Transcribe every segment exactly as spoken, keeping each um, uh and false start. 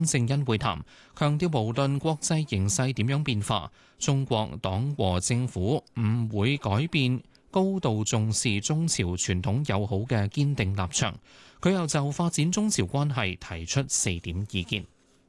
正恩會談，強調無論國際形勢點樣變化，中國黨和政府唔會改變高度重視中朝傳統友好嘅堅定立場。佢又就發展中朝關係提出四點意見。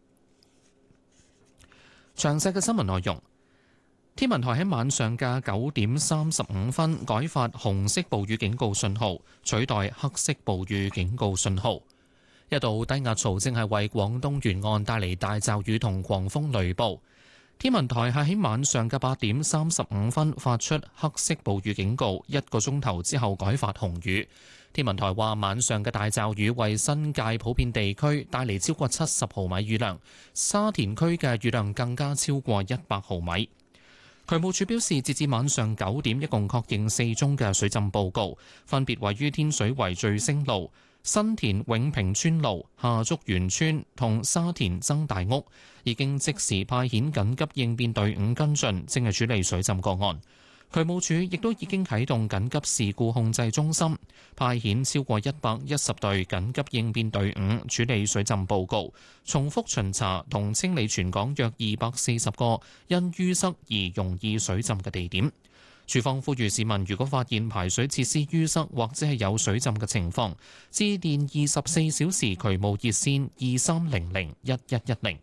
詳細嘅新聞內容。天文台喺晚上嘅九點三十五分改發紅色暴雨警告信號，取代黑色暴雨警告信號。一道低壓槽正係為廣東沿岸帶嚟大驟雨同狂風雷暴。天文台係喺晚上嘅八點三十五分發出黑色暴雨警告，一個鐘頭之後改發紅雨。天文台話，晚上嘅大驟雨為新界普遍地區帶嚟超過七十毫米雨量，沙田區嘅雨量更加超過一百毫米。渠務署表示，截至晚上九點，一共確認四宗嘅水浸報告，分別位於天水圍聚星路、新田永平村路、下竹園村同沙田曾大屋，已經即時派遣緊急應變隊伍跟進，正係處理水浸個案。渠務署亦都已經啟動緊急事故控制中心，派遣超過一百一十隊緊急應變隊伍處理水浸報告，重複巡查同清理全港約二百四十個因淤塞而容易水浸嘅地點。署方呼籲市民，如果發現排水設施淤塞或者係有水浸嘅情況，致電二十四小時渠務熱線二三零零一一一零。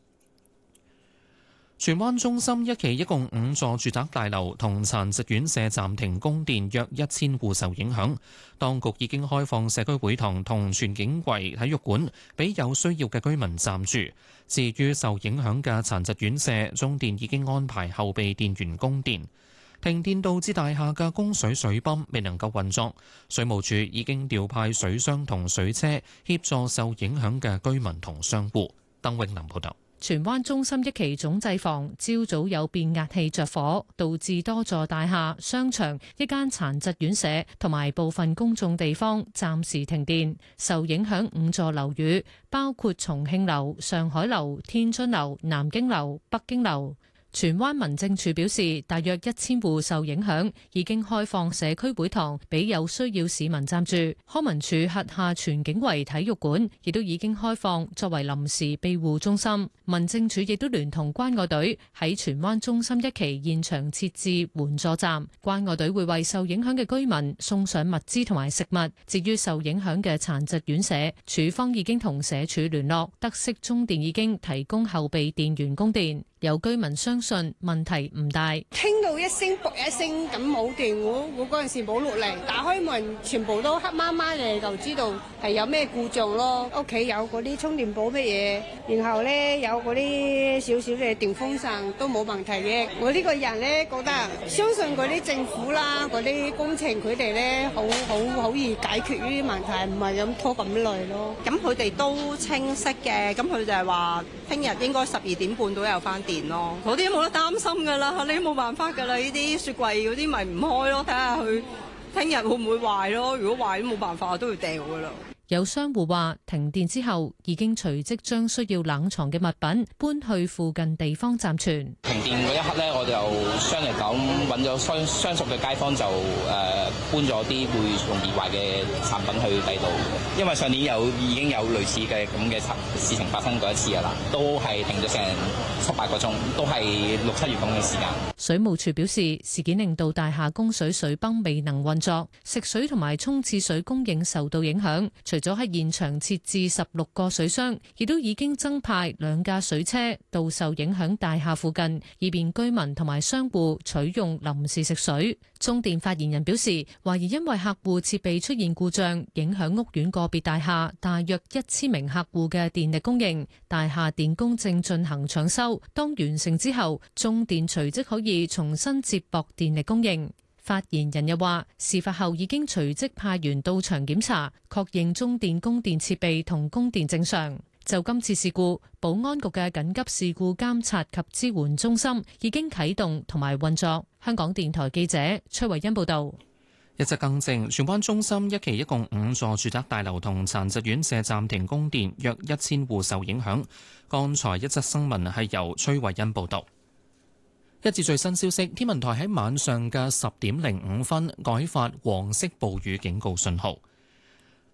荃灣中心一期一共五座住宅大樓同殘疾院舍暫停供電，約一千戶受影響。當局已經開放社區會堂同荃景圍體育館俾有需要嘅居民暫住。至於受影響嘅殘疾院舍，中電已經安排後備電源供電。停電導致大廈嘅供水水泵未能夠運作，水務署已經調派水箱同水車協助受影響嘅居民同商戶。鄧永林報道。 荃灣中心一期總製房朝早有變壓器着火，導致多座大廈、商場、一間殘疾院舍同埋部分公眾地方暫時停電。受影響五座樓宇包括重慶樓、上海樓、天津樓、南京樓、北京樓。荃灣民政處表示，大約一千戶受影響，已經開放社區會堂俾有需要市民暫住。康文署轄下荃景圍體育館亦都已經開放作為臨時庇護中心。民政處亦都聯同關愛隊喺荃灣中心一期現場設置援助站，關愛隊會為受影響嘅居民送上物資同埋食物。至於受影響嘅殘疾院舍，署方已經同社署聯絡，得悉中電已經提供後備電源供電。有居民相信問題唔大， 聽到一聲卜一聲咁冇電，我我嗰陣時冇落嚟，打開門全部都黑麻麻嘅，就知道係有咩故障咯。屋企有嗰啲充電寶乜嘢，然後咧有嗰啲少少嘅電風扇都冇問題嘅。我呢個人咧覺得相信嗰啲政府啦，嗰啲工程佢哋咧好好好易解決呢啲問題，唔係咁拖咁耐咯。 咁佢哋都清晰嘅，咁佢就係話聽日應該十二點半都有翻電。嗰啲都冇得擔心噶啦，你都冇辦法噶啦，呢啲雪櫃嗰啲咪唔開咯，睇下佢聽日會唔會壞咯。如果壞都冇辦法，都要掉噶啦。 有商戶話，停電之後已經隨即將需要冷藏嘅物品搬去附近地方暫存。 停電嗰一刻咧，我就雙日咁揾咗相相熟嘅街坊就誒、呃、搬咗啲會容易壞嘅產品去第度。因為上年有已經有類似嘅咁嘅事情發生過一次噶啦，都係停咗成七八個鐘，都係六七月咁嘅時間。 水務署表示，事件令到大廈供水水泵未能運作，食水同埋沖廁水供應受到影響。除咗喺現場設置十六個水箱，亦都已經增派兩架水車到受影響大廈附近，以便居民同埋商戶取用臨時食水。中電發言人表示，懷疑因為客戶設備出現故障，影響屋苑個別大廈大約一千名客戶嘅電力供應，大廈電工正進行搶修，當完成之後，中電隨即可以重新接駁電力供應。發言人又話，事發後已經隨即派員到場檢查，確認中電供電設備同供電正常。就今次事故，保安局嘅緊急事故監察及支援中心已經啟動同埋運作。香港電台記者崔慧欣報道。 一則更正，荃灣中心一期一共五座住宅大樓同殘疾院舍暫停供電，約一千戶受影響。剛才一則新聞係由崔慧欣報道。一至最新消息，天文台喺晚上嘅十點零五分改發黃色暴雨警告信號。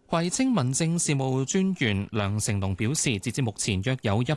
葵青民政事務專員梁成龍表示，截至目前約有一